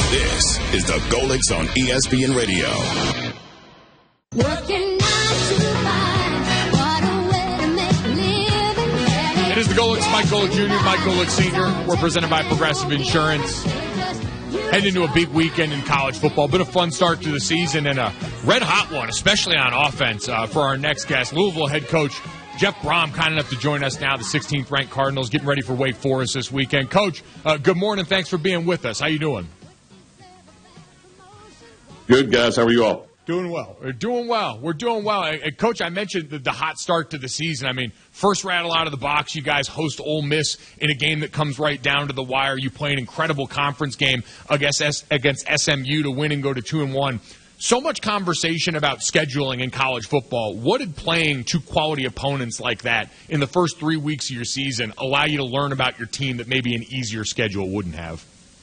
This is the Golics on ESPN Radio. Working 9 to 5, what a way to make a living. It is the Golics, Mike Golick Jr., Mike Golick Sr. We're presented by Progressive Insurance. Heading into a big weekend in college football. Been a fun start to the season and a red-hot one, especially on offense, for our next guest. Louisville head coach Jeff Brohm, kind enough to join us now, the 16th-ranked Cardinals, getting ready for Wake Forest this weekend. Coach, good morning. Thanks for being with us. How you doing? Good, guys. How are you all? Doing well. We're doing well. We're doing well. Coach, I mentioned the hot start to the season. I mean, first rattle out of the box, you guys host Ole Miss in a game that comes right down to the wire. You play an incredible conference game against SMU to win and go to 2-1. So much conversation about scheduling in college football. What did playing two quality opponents like that in the first 3 weeks of your season allow you to learn about your team that maybe an easier schedule wouldn't have?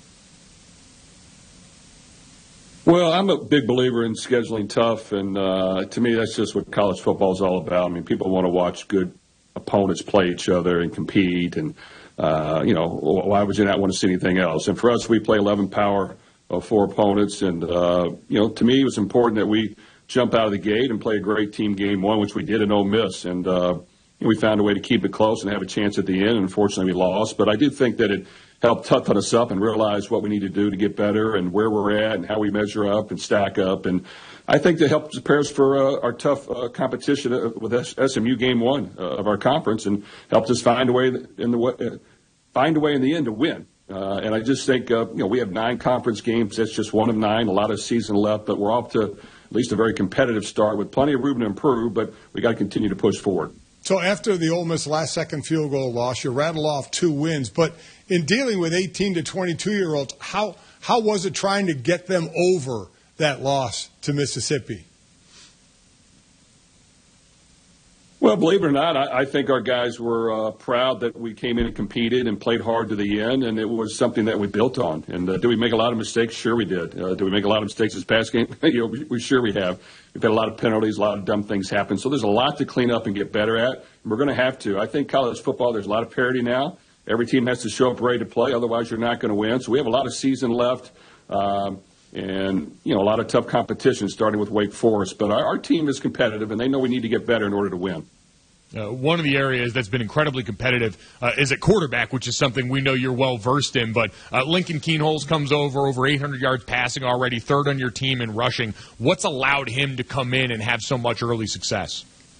Well, I'm a big believer in scheduling tough, and to me, that's just what college football is all about. I mean, people want to watch good opponents play each other and compete, and, why would you not want to see anything else? And for us, we play 11 power 4 opponents, and, to me, it was important that we jump out of the gate and play a great team game one, which we did in Ole Miss, and we found a way to keep it close and have a chance at the end, and unfortunately we lost. But I do think that it helped toughen us up and realize what we need to do to get better and where we're at and how we measure up and stack up. And I think that helped prepare us for our tough competition with SMU game one of our conference, and helped us find a way in the end to win. And I just think we have 9 conference games. That's just one of 9. A lot of season left, but we're off to at least a very competitive start with plenty of room to improve. But we got to continue to push forward. So after the Ole Miss last-second field goal loss, you rattle off 2 wins. But in dealing with 18 to 22-year-olds, how was it trying to get them over that loss to Mississippi? Well, believe it or not, I think our guys were proud that we came in and competed and played hard to the end, and it was something that we built on. And did we make a lot of mistakes? Sure we did. Did we make a lot of mistakes this past game? We sure we have. We've had a lot of penalties, a lot of dumb things happen. So there's a lot to clean up and get better at. And we're going to have to. I think college football, there's a lot of parity now. Every team has to show up ready to play, otherwise you're not going to win. So we have a lot of season left. And, a lot of tough competition starting with Wake Forest. But our team is competitive, and they know we need to get better in order to win. One of the areas that's been incredibly competitive is at quarterback, which is something we know you're well-versed in. But Lincoln Kienholz comes over 800 yards passing already, 3rd on your team in rushing. What's allowed him to come in and have so much early success?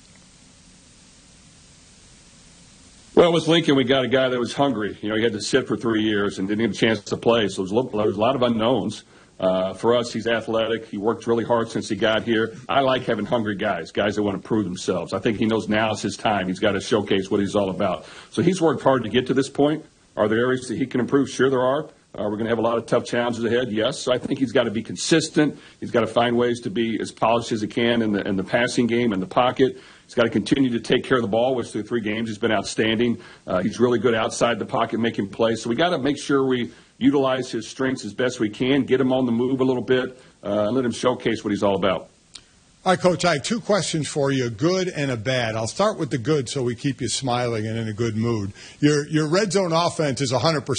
Well, with Lincoln, we got a guy that was hungry. He had to sit for 3 years and didn't get a chance to play. So there was a lot of unknowns. For us, he's athletic. He worked really hard since he got here. I like having hungry guys that want to prove themselves. I think he knows now is his time. He's got to showcase what he's all about. So he's worked hard to get to this point. Are there areas that he can improve? Sure there are. We're going to have a lot of tough challenges ahead, yes. So I think he's got to be consistent. He's got to find ways to be as polished as he can in the passing game, in the pocket. He's got to continue to take care of the ball, which through 3 games he's been outstanding. He's really good outside the pocket making plays. So we got to make sure we utilize his strengths as best we can, get him on the move a little bit, and let him showcase what he's all about. All right, Coach, I have 2 questions for you, a good and a bad. I'll start with the good so we keep you smiling and in a good mood. Your red zone offense is 100%.